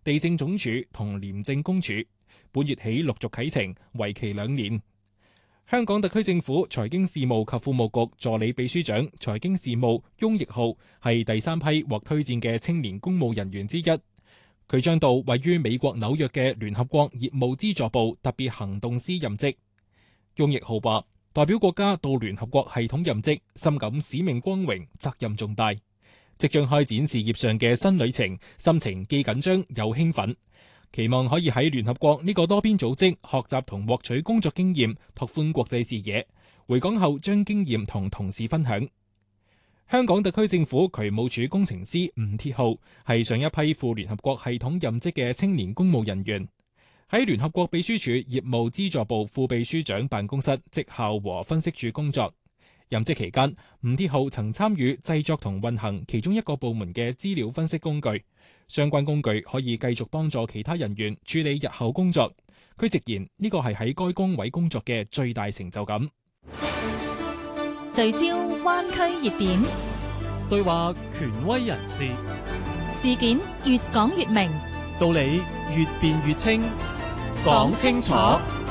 地政總署同廉政公署，本月起陸續啟程，為期2年。香港特區政府財經事務及庫務局助理秘書長財經事務翁奕浩係第3批獲推薦嘅青年公務人員之一。佢將到位於美國紐約嘅聯合國業務資助部特別行動司任職。翁奕浩話：代表國家到聯合國系統任職，深感使命光榮，責任重大。即將開展事業上嘅新旅程，心情既緊張又興奮。期望可以喺聯合國呢個多邊組織學習同獲取工作經驗，拓寬國際視野。回港後將經驗同同事分享。香港特區政府渠務署工程師吳鐵浩係上一批赴聯合國系統任職嘅青年公務人員，喺聯合國秘書處業務資助部副秘書長辦公室績效和分析處工作。任職期間，吳鐵浩曾參與製作同運行其中一個部門嘅資料分析工具。相關工具可以繼續幫助其他人員處理日後工作。佢直言呢個係喺該崗位工作嘅最大成就感。 聚焦灣區熱點， 對話權威人士， 事件越講越明， 道理越辯越清， 講清楚，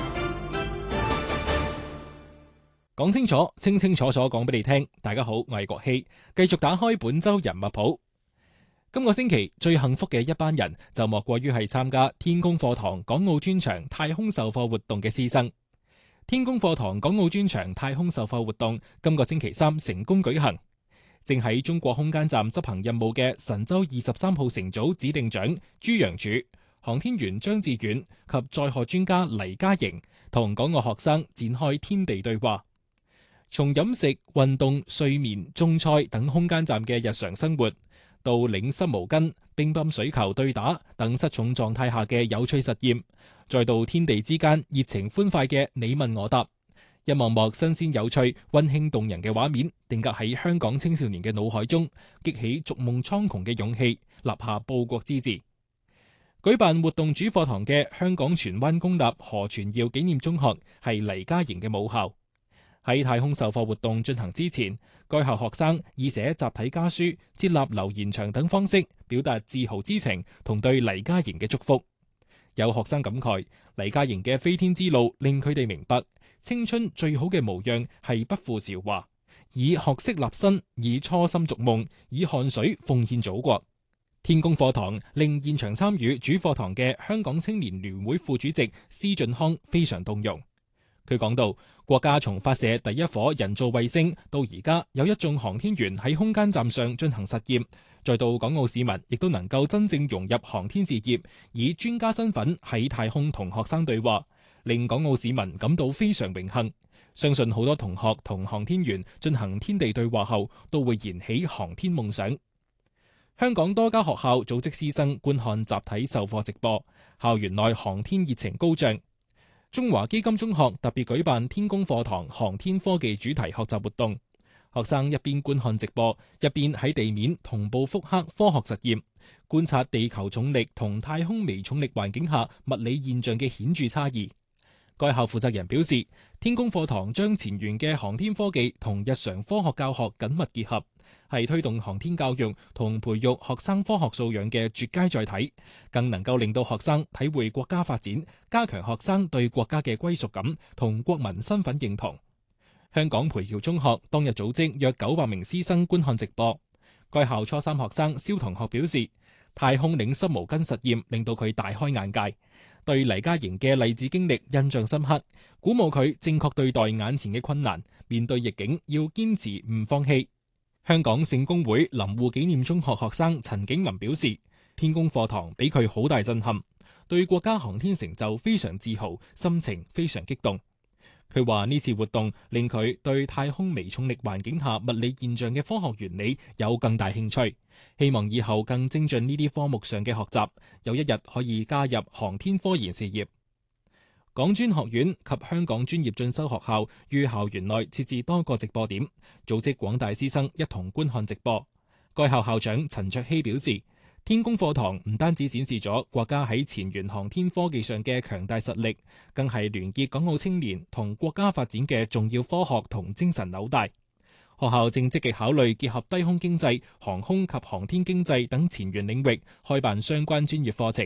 講清楚，清清楚楚講俾你聽。大家好，我係國希，繼續打開本周人物譜。今個星期最幸福嘅一班人就莫過於係參加天宮課堂港澳專場太空授課活動嘅師生。天宮課堂港澳專場太空授課活動今個星期3成功舉行。正喺中國空間站執行任務嘅神舟23號乘組指定長朱楊柱、航天員張志遠及載荷專家黎嘉瑩同港澳學生展開天地對話。從飲食、運動、睡眠、種菜等空間站嘅日常生活，到擰濕毛巾、乒乓水球對打等失重狀態下嘅有趣實驗，再到天地之間熱情歡快嘅你問我答，一幕幕新鮮有趣、溫馨動人嘅畫面，定格喺香港青少年嘅腦海中，激起逐夢蒼穹嘅勇氣，立下報國之志。舉辦活動主課堂嘅香港荃灣公立何傳耀紀念中學係黎嘉瑩嘅母校。喺太空授課活動進行之前，該校學生以寫集體家書、設立留言牆等方式表達自豪之情同對黎嘉瑩嘅祝福。有學生感慨，黎嘉瑩嘅飛天之路令佢哋明白，青春最好嘅模樣係不負韶華，以學識立身，以初心逐夢，以汗水奉獻祖國。天宮課堂令現場參與主課堂嘅香港青年聯會副主席施俊康非常動容。佢講到，國家從發射第一顆人造衛星到而家有一眾航天員喺空間站上進行實驗，再到港澳市民亦都能夠真正融入航天事業，以專家身份喺太空同學生對話，令港澳市民感到非常榮幸。相信好多同學同航天員進行天地對話後，都會燃起航天夢想。香港多家學校組織師生觀看集體授課直播，校園內航天熱情高漲。中華基金中學特別舉辦天宮課堂航天科技主題學習活動，學生一邊觀看直播，一邊喺地面同步複刻科學實驗，觀察地球重力同太空微重力環境下物理現象嘅顯著差異。該校負責人表示，天宮課堂將前沿嘅航天科技同日常科學教學緊密結合，係推動航天教育同培育學生科學素養嘅絕佳載體，更能夠令到學生體會國家發展，加強學生對國家嘅歸屬感同國民身份認同。香港培僑中學當日組織約900名師生觀看直播。該校初3學生蕭同學表示，太空擰濕毛巾實驗令到佢大開眼界，對黎嘉瑩嘅勵志經歷印象深刻，鼓舞佢正確對待眼前嘅困難，面對逆境要堅持唔放棄。香港聖公會林護紀念中學學生陳景文表示，天宮課堂俾佢好大震撼，對國家航天成就非常自豪，心情非常激動。佢話呢次活動令佢對太空微重力環境下物理現象嘅科學原理有更大興趣，希望以後更精進呢啲科目上嘅學習，有一日可以加入航天科研事業。港專學院及香港專業進修學校於校園內設置多個直播點，組織廣大師生一同觀看直播。該校校長陳卓希表示，天宮課堂唔單止展示咗國家喺前沿航天科技上嘅強大實力，更係聯結港澳青年同國家發展嘅重要科學同精神紐帶。學校正積極考慮結合低空經濟、航空及航天經濟等前沿領域，開辦相關專業課程。